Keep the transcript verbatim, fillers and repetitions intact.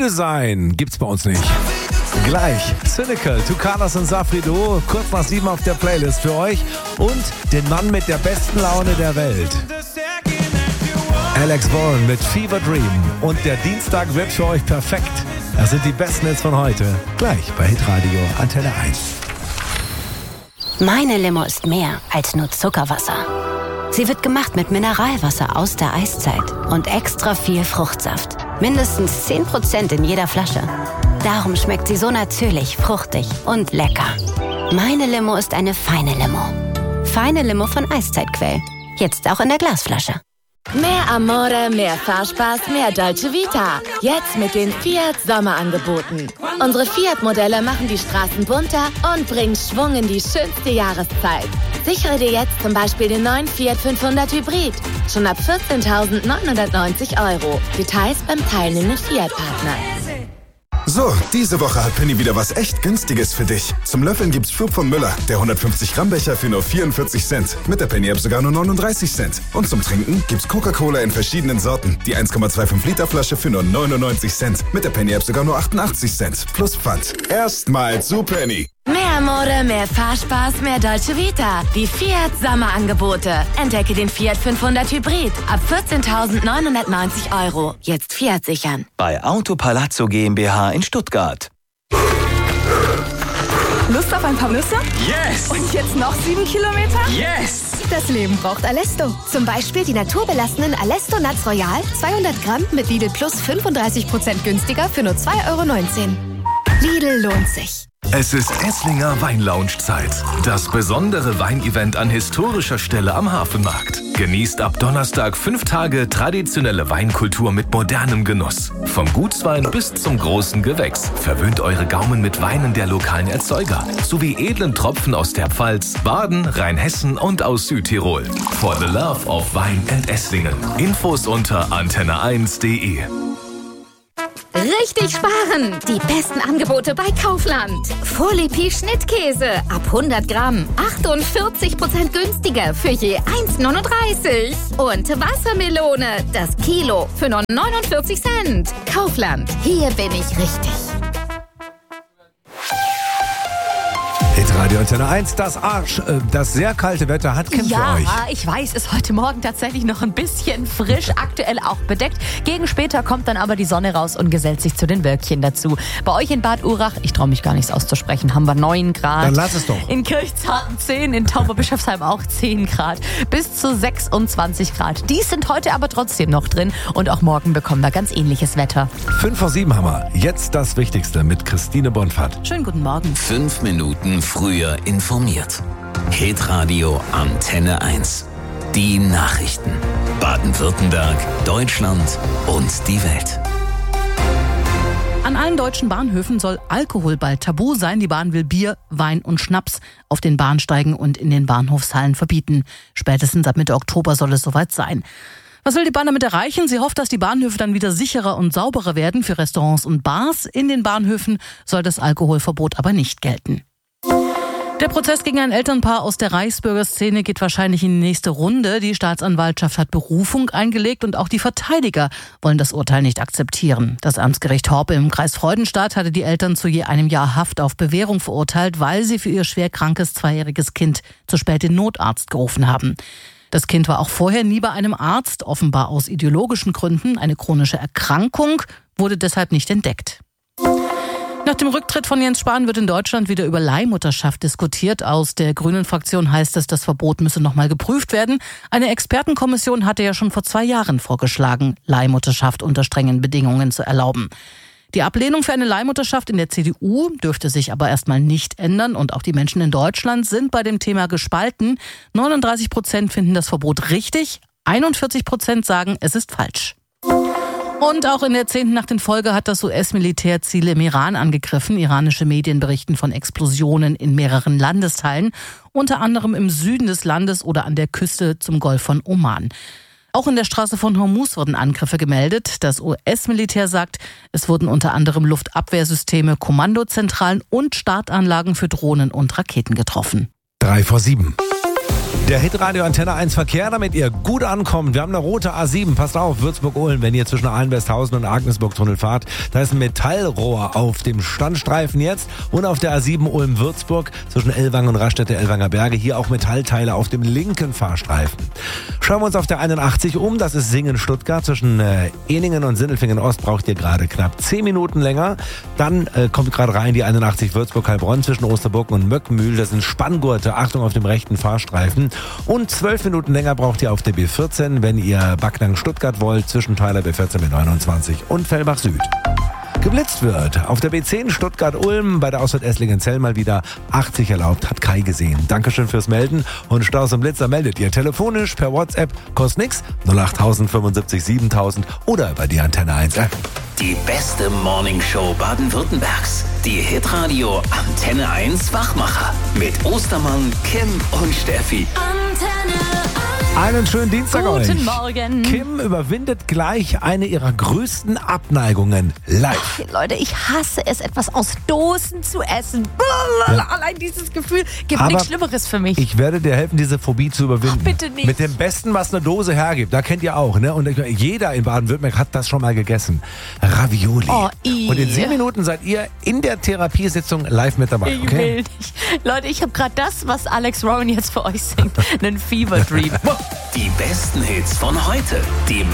müde sein gibt's bei uns nicht. Gleich Cynical, Tucanas und Safrido, kurz nach sieben auf der Playlist für euch und den Mann mit der besten Laune der Welt. Alex Bourne mit Fever Dream und der Dienstag wird für euch perfekt. Das sind die besten Hits von heute. Gleich bei Hitradio Antenne eins. Meine Limo ist mehr als nur Zuckerwasser. Sie wird gemacht mit Mineralwasser aus der Eiszeit und extra viel Fruchtsaft. Mindestens zehn Prozent in jeder Flasche. Darum schmeckt sie so natürlich, fruchtig und lecker. Meine Limo ist eine feine Limo. Feine Limo von Eiszeitquell. Jetzt auch in der Glasflasche. Mehr Amore, mehr Fahrspaß, mehr Dolce Vita. Jetzt mit den Fiat Sommerangeboten. Unsere Fiat-Modelle machen die Straßen bunter und bringen Schwung in die schönste Jahreszeit. Sichere dir jetzt zum Beispiel den neuen Fiat fünfhundert Hybrid. Schon ab vierzehntausendneunhundertneunzig Euro. Details beim teilnehmenden Fiat-Partner. So, diese Woche hat Penny wieder was echt Günstiges für dich. Zum Löffeln gibt's Schub von Müller, der hundertfünfzig Gramm Becher für nur vierundvierzig Cent. Mit der Penny-App sogar nur neununddreißig Cent. Und zum Trinken gibt's Coca-Cola in verschiedenen Sorten. Die eins Komma fünfundzwanzig Liter Flasche für nur neunundneunzig Cent. Mit der Penny-App sogar nur achtundachtzig Cent. Plus Pfand. Erstmal zu Penny. Mehr Mode, mehr Fahrspaß, mehr Dolce Vita. Die Fiat Sommerangebote. Entdecke den Fiat fünfhundert Hybrid. Ab vierzehntausendneunhundertneunzig Euro. Jetzt Fiat sichern. Bei Auto Palazzo GmbH in Stuttgart. Lust auf ein paar Nüsse? Yes! Und jetzt noch sieben Kilometer? Yes! Das Leben braucht Alesto. Zum Beispiel die naturbelassenen Alesto Nuts Royal, zweihundert Gramm mit Lidl Plus fünfunddreißig Prozent günstiger für nur zwei Euro neunzehn. Lidl lohnt sich. Es ist Esslinger Weinlounge-Zeit. Das besondere Weinevent an historischer Stelle am Hafenmarkt. Genießt ab Donnerstag fünf Tage traditionelle Weinkultur mit modernem Genuss. Vom Gutswein bis zum großen Gewächs. Verwöhnt eure Gaumen mit Weinen der lokalen Erzeuger. Sowie edlen Tropfen aus der Pfalz, Baden, Rheinhessen und aus Südtirol. For the love of Wein and Esslingen. Infos unter antenne eins punkt de. Richtig sparen! Die besten Angebote bei Kaufland. Folipi Schnittkäse ab hundert Gramm. achtundvierzig Prozent günstiger für je eins neununddreißig. Und Wassermelone, das Kilo für nur neunundvierzig Cent. Kaufland, hier bin ich richtig. Radio Antenne eins, das Arsch, äh, das sehr kalte Wetter hat Kim ja, für euch. Ja, ich weiß, ist heute Morgen tatsächlich noch ein bisschen frisch, aktuell auch bedeckt. Gegen später kommt dann aber die Sonne raus und gesellt sich zu den Wölkchen dazu. Bei euch in Bad Urach, ich traue mich gar nichts auszusprechen, haben wir neun Grad. Dann lass es doch. In Kirchzarten zehn, in Tauberbischofsheim auch zehn Grad. Bis zu sechsundzwanzig Grad. Die sind heute aber trotzdem noch drin und auch morgen bekommen wir ganz ähnliches Wetter. Fünf vor sieben haben wir. Jetzt das Wichtigste mit Christine Bonfat. Schönen guten Morgen. Fünf Minuten früher informiert. Hitradio Antenne eins. Die Nachrichten. Baden-Württemberg, Deutschland und die Welt. An allen deutschen Bahnhöfen soll Alkohol bald tabu sein. Die Bahn will Bier, Wein und Schnaps auf den Bahnsteigen und in den Bahnhofshallen verbieten. Spätestens ab Mitte Oktober soll es soweit sein. Was will die Bahn damit erreichen? Sie hofft, dass die Bahnhöfe dann wieder sicherer und sauberer werden für Restaurants und Bars. In den Bahnhöfen soll das Alkoholverbot aber nicht gelten. Der Prozess gegen ein Elternpaar aus der Reichsbürgerszene geht wahrscheinlich in die nächste Runde. Die Staatsanwaltschaft hat Berufung eingelegt und auch die Verteidiger wollen das Urteil nicht akzeptieren. Das Amtsgericht Horpe im Kreis Freudenstadt hatte die Eltern zu je einem Jahr Haft auf Bewährung verurteilt, weil sie für ihr schwer krankes zweijähriges Kind zu spät den Notarzt gerufen haben. Das Kind war auch vorher nie bei einem Arzt, offenbar aus ideologischen Gründen. Eine chronische Erkrankung wurde deshalb nicht entdeckt. Nach dem Rücktritt von Jens Spahn wird in Deutschland wieder über Leihmutterschaft diskutiert. Aus der Grünen-Fraktion heißt es, das Verbot müsse nochmal geprüft werden. Eine Expertenkommission hatte ja schon vor zwei Jahren vorgeschlagen, Leihmutterschaft unter strengen Bedingungen zu erlauben. Die Ablehnung für eine Leihmutterschaft in der C D U dürfte sich aber erstmal nicht ändern. Und auch die Menschen in Deutschland sind bei dem Thema gespalten. neununddreißig Prozent finden das Verbot richtig, einundvierzig Prozent sagen, es ist falsch. Und auch in der zehnten Nacht in Folge hat das U S-Militär Ziele im Iran angegriffen. Iranische Medien berichten von Explosionen in mehreren Landesteilen, unter anderem im Süden des Landes oder an der Küste zum Golf von Oman. Auch in der Straße von Hormuz wurden Angriffe gemeldet. Das U S-Militär sagt, es wurden unter anderem Luftabwehrsysteme, Kommandozentralen und Startanlagen für Drohnen und Raketen getroffen. Drei vor sieben. Der Hitradio Antenne eins Verkehr, damit ihr gut ankommt. Wir haben eine rote A sieben. Passt auf, Würzburg-Uhlen, wenn ihr zwischen Ahlen-Westhausen und Agnesburg-Tunnel fahrt. Da ist ein Metallrohr auf dem Standstreifen jetzt. Und auf der A sieben Ulm-Würzburg zwischen Ellwangen und Raststätte-Ellwanger Berge. Hier auch Metallteile auf dem linken Fahrstreifen. Schauen wir uns auf der einundachtzig um. Das ist Singen-Stuttgart. Zwischen äh, Ehningen und Sindelfingen-Ost braucht ihr gerade knapp zehn Minuten länger. Dann äh, kommt gerade rein die einundachtzig Würzburg-Heilbronn zwischen Osterburg und Möckenmühl. Das sind Spanngurte. Achtung auf dem rechten Fahrstreifen. Und zwölf Minuten länger braucht ihr auf der B vierzehn, wenn ihr Backnang-Stuttgart wollt, zwischen Tyler B vierzehn B neunundzwanzig und Fellbach Süd. Geblitzt wird auf der B zehn Stuttgart-Ulm, bei der Ausfahrt Esslingen-Zell mal wieder achtzig erlaubt, hat Kai gesehen. Dankeschön fürs Melden und Staus und Blitzer meldet ihr telefonisch per WhatsApp, kostet nix, null acht fünfundsiebzig siebentausend oder bei die Antenne eins App. Die beste Morningshow Baden-Württembergs. Die Hitradio Antenne eins Wachmacher. Mit Ostermann, Kim und Steffi. Antenne eins. Einen schönen Dienstag euch. Guten Morgen. Kim überwindet gleich eine ihrer größten Abneigungen live. Leute, ich hasse es, etwas aus Dosen zu essen. Ja. Allein dieses Gefühl gibt Aber nichts Schlimmeres für mich. Ich werde dir helfen, diese Phobie zu überwinden. Ach, bitte nicht. Mit dem Besten, was eine Dose hergibt. Da kennt ihr auch, ne? Und jeder in Baden-Württemberg hat das schon mal gegessen. Ravioli. Oh, i. Und in sieben Minuten seid ihr in der Therapiesitzung live mit dabei. Ich Okay? will nicht. Leute, ich habe gerade das, was Alex Rowan jetzt für euch singt, einen Fever Dream. Die besten Hits von heute. Die